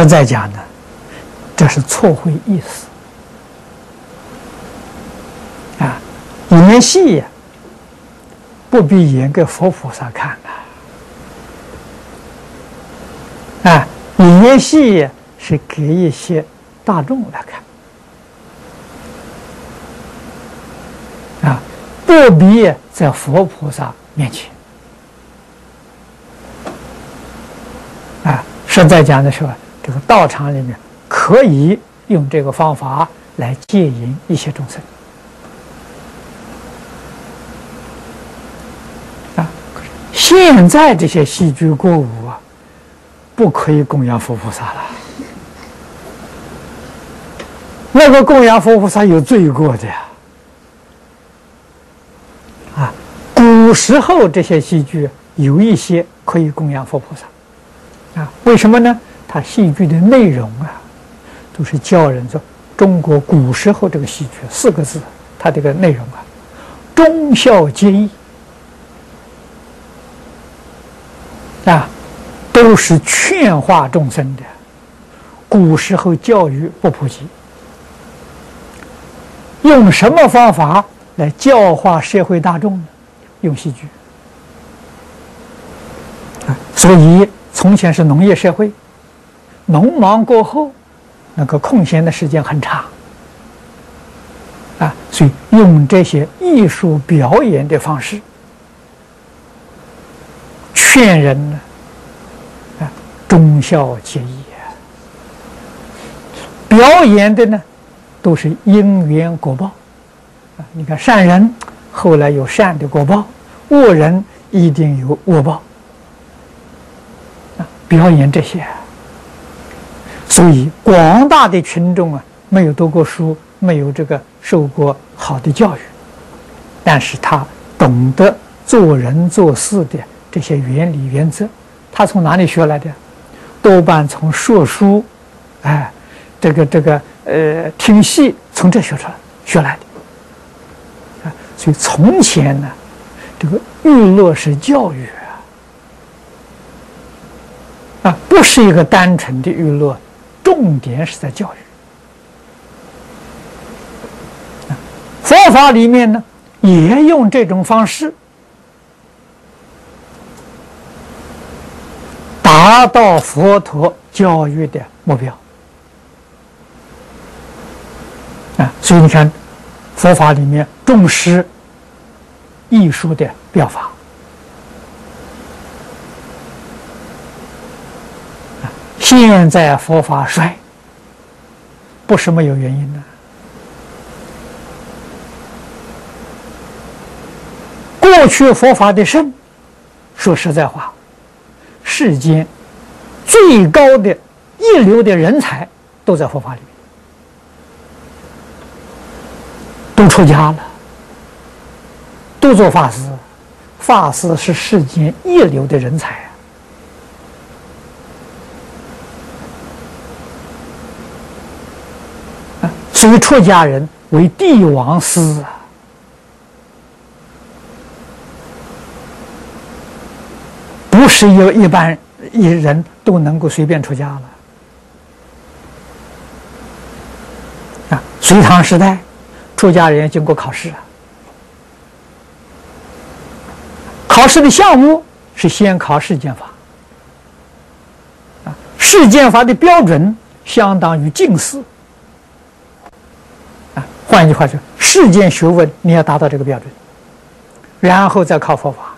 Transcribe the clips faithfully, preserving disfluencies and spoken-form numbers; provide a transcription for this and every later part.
实在讲呢，这是错会意思啊！演戏呀，不必演给佛菩萨看的啊，演戏是给一些大众来看啊，不必在佛菩萨面前啊。实在讲的时候，这个道场里面可以用这个方法来戒引一些众生啊。现在这些戏剧歌舞啊，不可以供养佛菩萨了。那个供养佛菩萨有罪过的呀！啊，古时候这些戏剧有一些可以供养佛菩萨。啊，为什么呢？它戏剧的内容啊，都是教人说中国古时候这个戏剧四个字，它这个内容啊，忠孝节义啊，都是劝化众生的。古时候教育不普及，用什么方法来教化社会大众呢？用戏剧啊，所以。从前是农业社会，农忙过后，那个空闲的时间很长，啊，所以用这些艺术表演的方式，劝人呢，啊，忠孝节义啊。表演的呢，都是因缘果报，啊，你看善人后来有善的果报，恶人一定有恶报。表演这些，所以广大的群众啊，没有读过书，没有这个受过好的教育，但是他懂得做人做事的这些原理原则，他从哪里学来的？多半从说书，哎，这个这个呃听戏，从这学出来学来的啊。所以从前呢，这个娱乐是教育。啊，不是一个单纯的娱乐，重点是在教育。啊，佛法里面呢，也用这种方式达到佛陀教育的目标。啊，所以你看，佛法里面重视艺术的表法。现在佛法衰，不是没有原因的。过去佛法的盛，说实在话，世间最高的一流的人才都在佛法里面，都出家了，都做法师。法师是世间一流的人才。所以出家人为帝王师啊，不是有一般一人都能够随便出家了啊。隋唐时代，出家人经过考试啊，考试的项目是先考世间法啊，世间法的标准相当于进士。换一句话说，世间学问你要达到这个标准，然后再考佛法。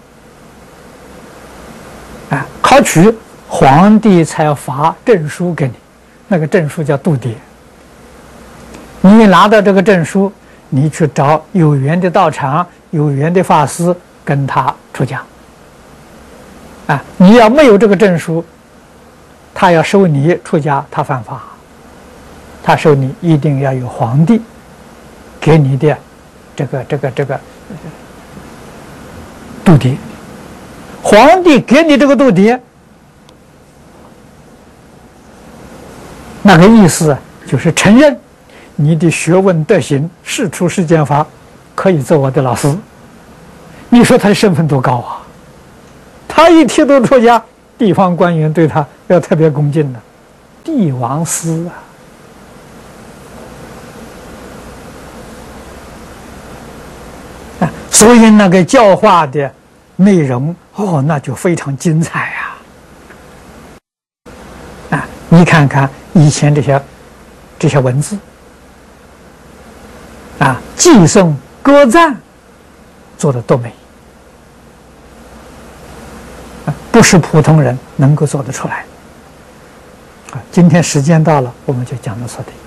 啊，考取皇帝才发证书给你，那个证书叫度牒。你拿到这个证书，你去找有缘的道场、有缘的法师，跟他出家。啊，你要没有这个证书，他要收你出家，他犯法。他收你一定要有皇帝给你的这个这个这个度牒，皇帝给你这个度牒，那个意思就是承认你的学问德行是出世间法，可以做我的老师。你说他的身份多高啊？他一剃度出家，地方官员对他要特别恭敬的。 帝王诗啊。啊，所以那个教化的内容哦，那就非常精彩呀！啊，你看看以前这些这些文字，啊，寄颂歌赞做的多美啊，不是普通人能够做得出来。啊，今天时间到了，我们就讲到这里。